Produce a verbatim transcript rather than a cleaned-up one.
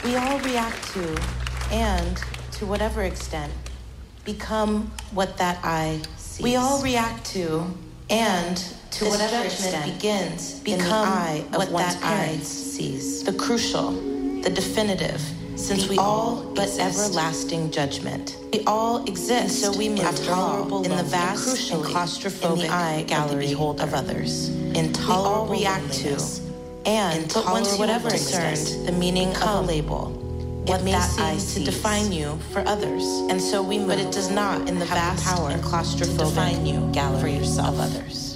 We all react to, and to whatever extent, become what that eye sees. We all react to, and to This whatever judgment extent, begins become in the eye of what one's that eye parents. sees. The crucial, the definitive, since The we all all but exist. everlasting judgment. We all exist, And so we move intolerable in the lonely, vast and and crucially claustrophobic in the eye gallery of, the beholder. of others. Intolerable we all react loneliness. to, and but once you Intolerable have discerned loneliness. the meaning of a Become label, what it may that seem eye to sees. define you for others, And so we move but it does not in the have vast the power and to claustrophobic define you gallery for yourself of others.